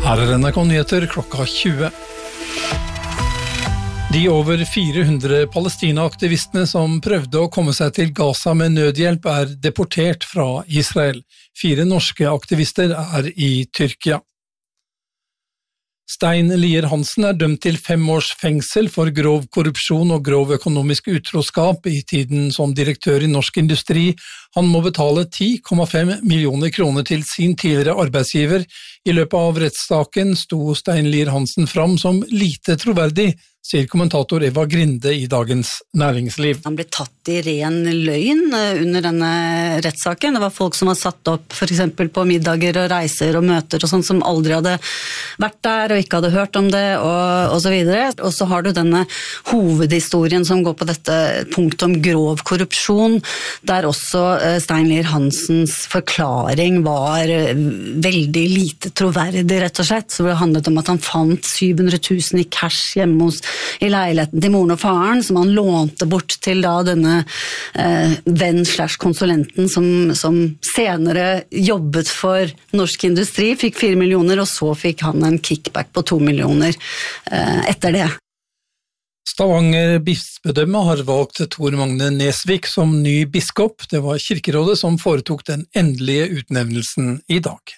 Her NRK Nyheter klokka 20. De over 400 Palestina-aktivistene som prøvde å komme seg til Gaza med nødhjelp deportert fra Israel. 4 norske aktivister i Tyrkia. Stein Lier Hansen dømt til 5 års fengsel for grov korrupsjon og grov økonomisk utroskap i tiden som direktør i Norsk Industri. Han må betale 10,5 millioner kroner til sin tidligere arbeidsgiver. I løpet av rettssaken sto Stein Lier Hansen fram som lite troverdig, sier kommentator Eva Grinde i Dagens Næringsliv. Han ble tatt i ren løgn under denne rettssaken. Det var folk som var satt opp for eksempel på middager og reiser og møter og sånt som aldri hadde vært der og ikke hadde hørt om det og så videre. Og så har du denne hovedhistorien som går på dette punktet om grov korrupsjon, der også Stein Lier Hansens forklaring var veldig lite troverdig, rett og slett. Så det handlet om at han fant 700 000 i cash hjemme i leiligheten til moren og faren, som han lånte bort til da denne venn/konsulenten som senere jobbet for Norsk Industri, fikk 4 millioner, og så fikk han en kickback på 2 millioner etter det. Stavanger bispedømme har valgt Tor Magne Nesvik som ny biskop. Det var kirkerådet som foretok den endelige utnevnelsen i dag.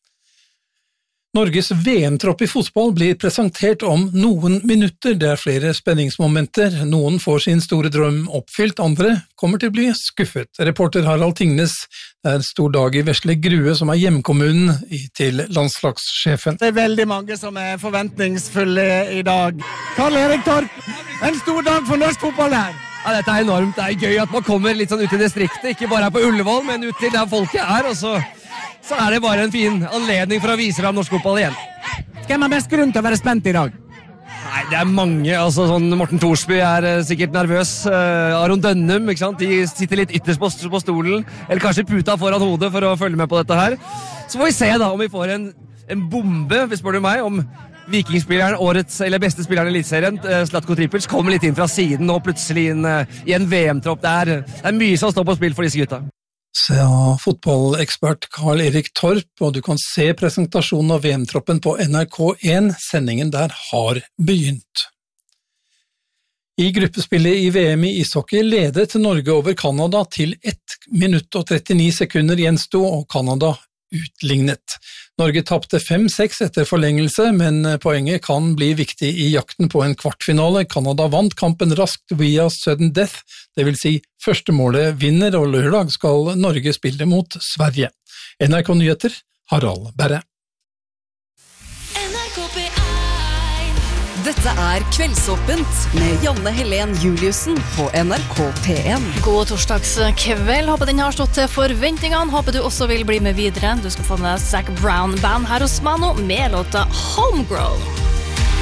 Norges VM-tropp i fotball blir presentert om noen minutter. Det flere spenningsmomenter. Noen får sin store drøm oppfylt, andre kommer til å bli skuffet. Reporter Harald Tingnes, det stor dag i Vesle Grue, som hjemkommunen til landslagssjefen. Det veldig mange som forventningsfulle i dag. Karl Erik Torp, en stor dag for norsk fotball her. Ja, dette enormt. Det gøy at man kommer litt sånn ut i distriktet, ikke bare på Ullevål, men ut til der folket og så det bare en fin anledning for å vise fram norsk fotball igjen. Hvem har mest grunn til å være spent i dag? Nei, det mange, sånn Morten Thorsby sikkert nervøs, Aron Dønnum, ikke sant? De sitter litt ytterst på stolen, eller kanskje puta foran hodet for å følge med på dette her. Så får vi se da om vi får en bombe, hvis spør du meg, om Vikingspilleren, årets eller beste spilleren i elitserien, Zlatko Tripic, kommer litt inn fra siden og plutselig inn i en VM-tropp. Det er mye som står på spill for disse gutta. Sa fotballekspert Karl Erik Torp, og du kan se presentasjonen av VM-troppen på NRK1. Sendingen der har begynt. I gruppespillet i VM i ishockey ledet Norge over Kanada til 1 minutt og 39 sekunder gjensto, og Kanada utlignet. Norge tapte 5-6 etter forlengelse, men poenget kan bli viktig i jakten på en kvartfinale. Kanada vant kampen raskt via sudden death, det vil si første målet vinner, og lørdag skal Norge spille mot Sverige. NRK Nyheter, Harald Berre. Dette Kveldsåpent med Janne Helen Juliussen på NRK P1. God torsdagskveld. Håper den har stått til forventningene. Håper du også vil bli med videre. Du skal få med Zac Brown Band her hos Mano med låta Homegrown.